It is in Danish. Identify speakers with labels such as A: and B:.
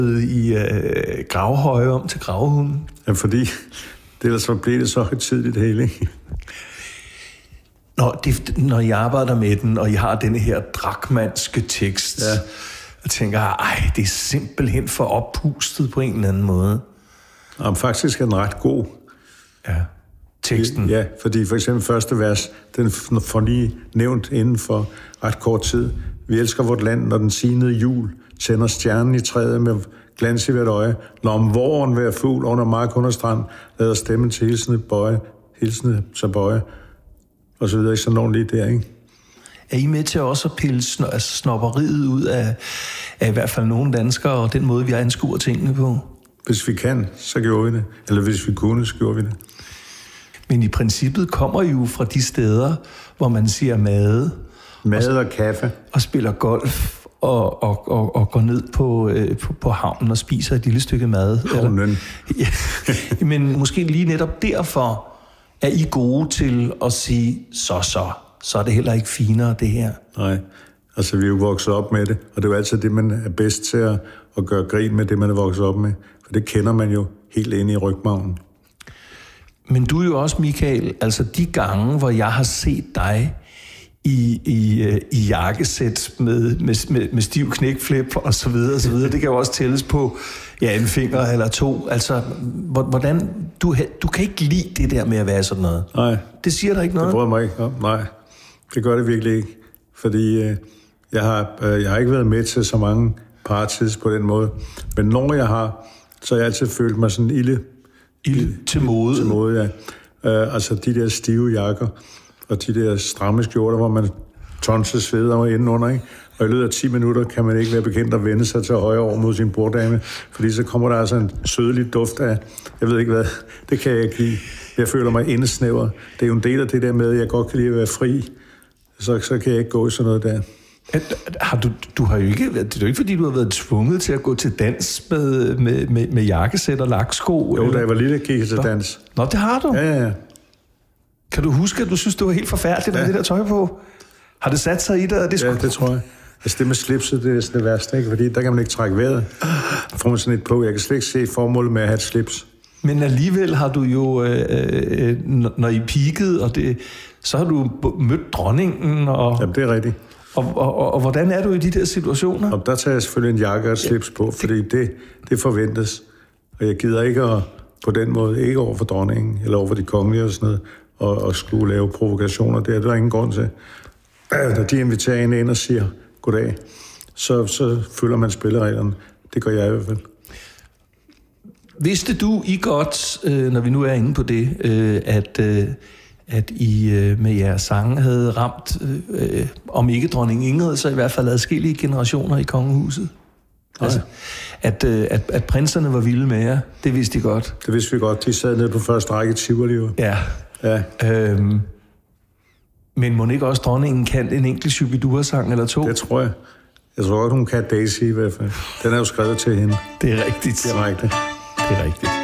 A: i gravhøje om til gravhunden.
B: Ja, fordi ellers så blev det så højtidigt hele, ikke?
A: Når I arbejder med den, og I har denne her drakmanske tekst, jeg tænker, det er simpelthen for oppustet på en eller anden måde.
B: Jamen, faktisk er den ret god.
A: Ja, teksten.
B: Ja, fordi for eksempel første vers, den får lige nævnt inden for ret kort tid. Vi elsker vort land, når den sinede jul tænder stjernen i træet med glans i hvert øje. Når om våren hver fugl under mark under strand, lader stemmen til hilsende så bøje, og så videre. Sådan nogen lige der, ikke?
A: Er I med til også at pille snobberiet ud af i hvert fald nogle danskere, og den måde, vi anskuer tingene på?
B: Hvis vi kan, så gjorde vi det. Eller hvis vi kunne, så gjorde vi det.
A: Men i princippet kommer I jo fra de steder, hvor man siger mad.
B: Mad og kaffe.
A: Og spiller golf og går ned på havnen og spiser et lille stykke mad.
B: Havnen.
A: Ja, men måske lige netop derfor er I gode til at sige, så er det heller ikke finere, det her.
B: Nej, altså vi er jo vokset op med det, og det er jo altid det, man er bedst til at gøre grin med det, man er vokset op med. For det kender man jo helt inde i rygmarven.
A: Men du er jo også, Michael, altså de gange, hvor jeg har set dig i jakkesæt med stiv knækflip og så videre, det kan jo også tælles på en finger eller to. Altså, hvordan du kan ikke lide det der med at være sådan noget.
B: Nej.
A: Det siger der ikke noget?
B: Det bryder mig ikke om. Nej, det gør det virkelig ikke. Fordi jeg har ikke været med til så mange parties på den måde. Men når jeg har, så har jeg altid følt mig sådan ilde
A: til mode.
B: Til mode, ja. Altså de der stive jakker og de der stramme skjorter, hvor man tonser sveder indenunder, ikke? Og i løbet af 10 minutter kan man ikke være bekendt at vende sig til højre over mod sin borddame, fordi så kommer der altså en sødelig duft af, jeg ved ikke hvad, det kan jeg ikke lide. Jeg føler mig indsnæver. Det er jo en del af det der med, at jeg godt kan lide at være fri, så kan jeg ikke gå i sådan noget der.
A: Du har jo ikke, det er jo ikke, fordi du har været tvunget til at gå til dans med jakkesæt og laksko.
B: Jo, da jeg var lille, gik jeg til dans.
A: Nå, det har du?
B: Ja.
A: Kan du huske, at du synes, det var helt forfærdeligt med det der tøj på? Har det sat sig i dig?
B: Ja, det tror jeg. Altså det med slipset, det er det værste, ikke? Fordi der kan man ikke trække vejret. Får man sådan et på. Jeg kan slet ikke se formålet med at have et slips.
A: Men alligevel har du jo, når I peakede, og så har du mødt dronningen.
B: Jamen, det er rigtigt.
A: Og hvordan er du i de der situationer?
B: Og der tager jeg selvfølgelig en jakke og slips på, fordi det forventes. Og jeg gider ikke på den måde, ikke over for dronningen, eller over for de kongelige og sådan noget, og skulle lave provokationer. Det er der ingen grund til. Når de inviterer en ind og siger goddag, så følger man spillereglerne. Det gør jeg i hvert fald.
A: Vidste I godt, når vi nu er inde på det, at I med jeres sange havde ramt, om ikke dronning Ingrid, så i hvert fald adskillige generationer i kongehuset? Altså, at prinserne var vilde med jer, det vidste I godt?
B: Det vidste vi godt. De sad nede på første række i Tivoli.
A: Ja. Men må ikke også dronningen kan en enkelt Shubidua-sang eller to?
B: Det tror jeg. Jeg tror godt, hun kan Daisy i hvert fald. Den er jo skrevet til hende.
A: Det er rigtigt.
B: Det er rigtigt.
A: Det er rigtigt.